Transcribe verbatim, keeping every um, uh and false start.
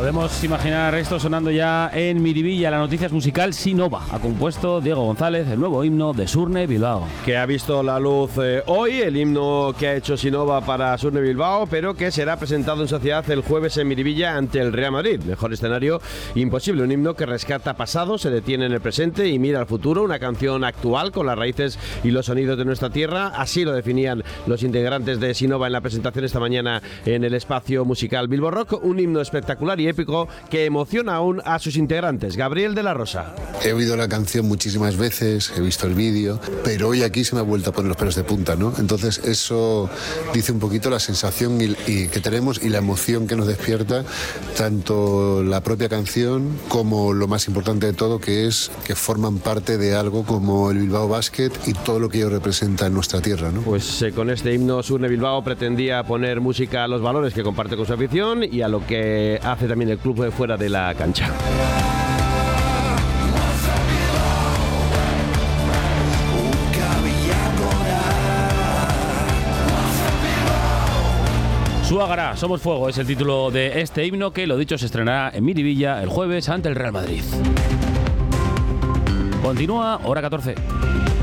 Podemos imaginar esto sonando ya en Miribilla. La noticia es musical. Sinova ha compuesto Diego González el nuevo himno de Surne Bilbao, que ha visto la luz eh, hoy, el himno que ha hecho Sinova para Surne Bilbao, pero que será presentado en sociedad el jueves en Miribilla ante el Real Madrid. Mejor escenario imposible, un himno que rescata pasado, se detiene en el presente y mira al futuro, una canción actual con las raíces y los sonidos de nuestra tierra. Así lo definían los integrantes de Sinova en la presentación esta mañana en el espacio musical Bilbo Rock, un himno espectacular y épico que emociona aún a sus integrantes. Gabriel de la Rosa. He oído la canción muchísimas veces, he visto el vídeo, pero hoy aquí se me ha vuelto a poner los pelos de punta, ¿no? Entonces eso dice un poquito la sensación y, y que tenemos y la emoción que nos despierta tanto la propia canción como lo más importante de todo, que es que forman parte de algo como el Bilbao Basket y todo lo que ello representa en nuestra tierra, ¿no? Pues eh, con este himno Surne Bilbao pretendía poner música a los valores que comparte con su afición y a lo que hace también el club de fuera de la cancha. Suágara, somos fuego, es el título de este himno que, lo dicho, se estrenará en Miribilla el jueves ante el Real Madrid. Continúa Hora catorce.